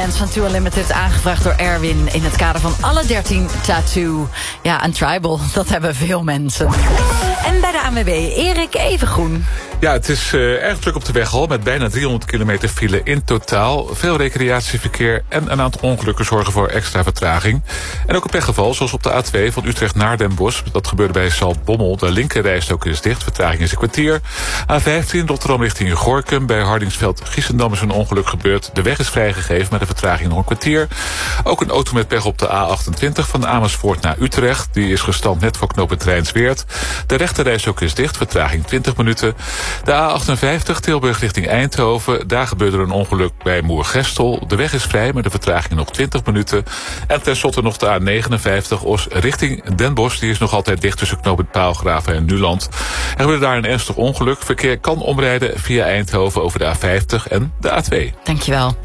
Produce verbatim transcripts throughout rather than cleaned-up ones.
Dance van Two Unlimited, aangevraagd door Erwin in het kader van alle dertien Tattoo. Ja, een tribal, dat hebben veel mensen. En bij de A N W B, Erik Evengroen. Ja, het is uh, erg druk op de weg al, met bijna driehonderd kilometer file in totaal. Veel recreatieverkeer en een aantal ongelukken zorgen voor extra vertraging. En ook een pechgeval, zoals op de A twee van Utrecht naar Den Bosch. Dat gebeurde bij Zaltbommel. De linkerrijstrook is dicht, vertraging is een kwartier. A vijftien Rotterdam richting Gorinchem. Bij Hardingsveld-Giessendam is een ongeluk gebeurd. De weg is vrijgegeven met een vertraging nog een kwartier. Ook een auto met pech op de A achtentwintig van Amersfoort naar Utrecht. Die is gestand net voor knooppunt Rijnsweert. De rechterrijstrook is dicht, vertraging twintig minuten. De A achtenvijftig Tilburg richting Eindhoven. Daar gebeurde een ongeluk bij Moergestel. De weg is vrij, maar de vertraging nog twintig minuten. En tenslotte nog de A negenenvijftig Os richting Den Bosch. Die is nog altijd dicht tussen knooppunt Paalgraven en Nuland. Er gebeurde daar een ernstig ongeluk. Verkeer kan omrijden via Eindhoven over de A vijftig en de A twee. Dankjewel.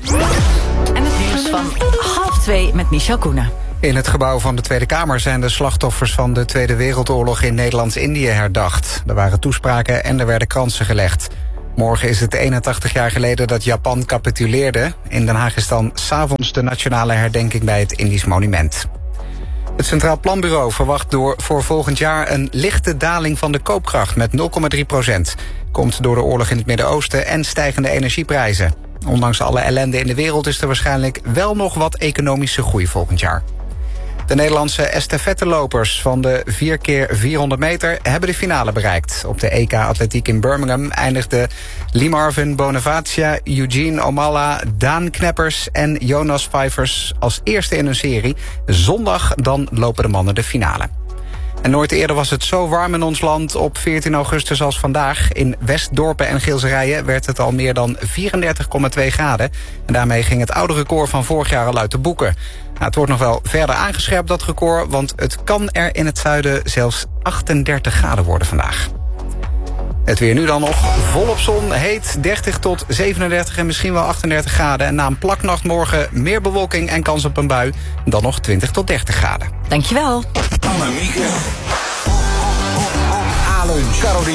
En het nieuws van half twee met Michel Koenen. In het gebouw van de Tweede Kamer zijn de slachtoffers van de Tweede Wereldoorlog in Nederlands-Indië herdacht. Er waren toespraken en er werden kransen gelegd. Morgen is het eenentachtig jaar geleden dat Japan capituleerde. In Den Haag is dan 's avonds de nationale herdenking bij het Indisch Monument. Het Centraal Planbureau verwacht door voor volgend jaar een lichte daling van de koopkracht met nul komma drie procent. Komt door de oorlog in het Midden-Oosten en stijgende energieprijzen. Ondanks alle ellende in de wereld is er waarschijnlijk wel nog wat economische groei volgend jaar. De Nederlandse estafettelopers van de vier keer vierhonderd meter hebben de finale bereikt. Op de E K Atletiek in Birmingham eindigden Limarvin Bonavacia, Eugene Omalla, Daan Kneppers en Jonas Vijvers als eerste in hun serie. Zondag dan lopen de mannen de finale. En nooit eerder was het zo warm in ons land op veertien augustus als vandaag. In Westdorpen en Geelserijen werd het al meer dan vierendertig komma twee graden. En daarmee ging het oude record van vorig jaar al uit de boeken. Nou, het wordt nog wel verder aangescherpt, dat record, want het kan er in het zuiden zelfs achtendertig graden worden vandaag. Het weer nu dan nog volop zon, heet dertig tot zevenendertig en misschien wel achtendertig graden. En na een plaknacht morgen meer bewolking en kans op een bui, dan nog twintig tot dertig graden. Dankjewel. Annemieke. A-lunch.